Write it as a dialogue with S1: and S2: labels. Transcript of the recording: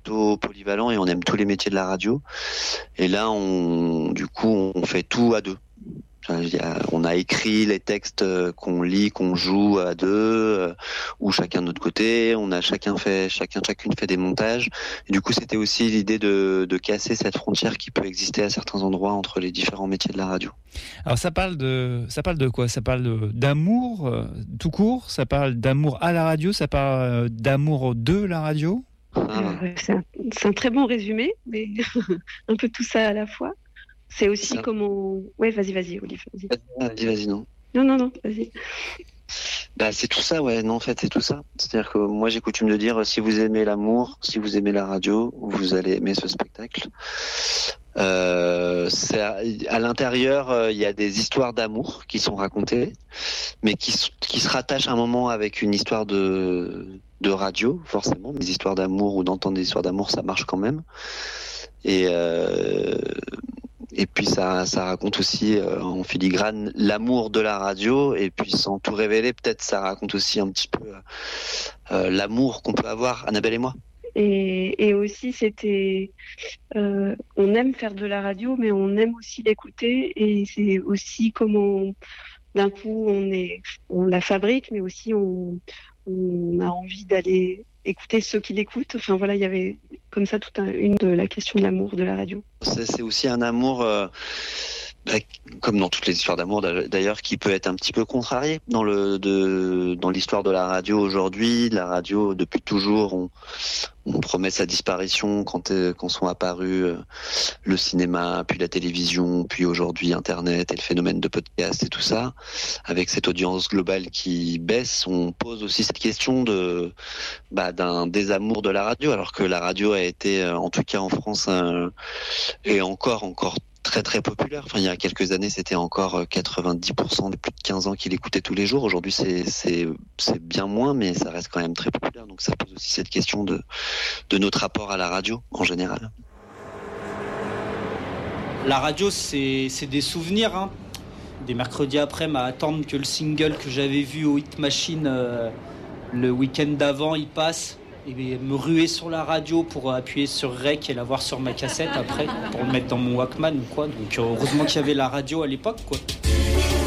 S1: plutôt polyvalent et on aime tous les métiers de la radio. Et là, on fait tout à deux. On a écrit les textes qu'on lit, qu'on joue à deux, ou chacun de notre côté. Chacune fait des montages. Et du coup, c'était aussi l'idée de casser cette frontière qui peut exister à certains endroits entre les différents métiers de la radio.
S2: Alors ça parle de quoi ? Ça parle d'amour tout court ? Ça parle d'amour à la radio ? Ça parle d'amour de la radio ?
S3: C'est un très bon résumé, mais un peu tout ça à la fois. C'est aussi comment... Ouais, vas-y, Olive.
S1: Vas-y, non.
S3: Non, vas-y.
S1: Bah, c'est tout ça, ouais. Non, en fait, c'est tout ça. C'est-à-dire que moi, j'ai coutume de dire, si vous aimez l'amour, si vous aimez la radio, vous allez aimer ce spectacle. À l'intérieur, il y a des histoires d'amour qui sont racontées, mais qui se rattachent à un moment avec une histoire de radio, forcément. Mais des histoires d'amour ou d'entendre des histoires d'amour, ça marche quand même. Et puis ça raconte aussi en filigrane l'amour de la radio, et puis sans tout révéler, peut-être ça raconte aussi un petit peu l'amour qu'on peut avoir, Annabelle et moi.
S3: Et aussi c'était on aime faire de la radio, mais on aime aussi l'écouter, et c'est aussi comment d'un coup on la fabrique, mais aussi on a envie d'aller écouter ceux qui l'écoutent. Enfin voilà, il y avait comme ça toute une de la question de l'amour de la radio.
S1: C'est aussi un amour, comme dans toutes les histoires d'amour d'ailleurs, qui peut être un petit peu contrarié dans l'histoire de la radio aujourd'hui. La radio, depuis toujours, on promet sa disparition quand sont apparus le cinéma, puis la télévision, puis aujourd'hui Internet et le phénomène de podcast et tout ça. Avec cette audience globale qui baisse, on pose aussi cette question d'un désamour de la radio, alors que la radio a été, en tout cas en France, et encore très très populaire. Enfin, il y a quelques années, c'était encore 90% des plus de 15 ans qui l'écoutaient tous les jours. Aujourd'hui, c'est bien moins, mais ça reste quand même très populaire. Donc ça pose aussi cette question de notre rapport à la radio en général.
S4: La radio, c'est des souvenirs, hein. Des mercredis après, à attendre que le single que j'avais vu au Hit Machine le week-end d'avant, il passe. Et me ruer sur la radio pour appuyer sur Rec et l'avoir sur ma cassette après, pour le mettre dans mon Walkman ou quoi. Donc heureusement qu'il y avait la radio à l'époque, quoi.